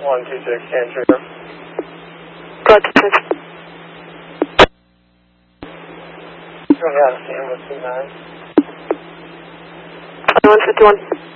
126, San Trooper. Roger, Church. Going out of San 129. 151.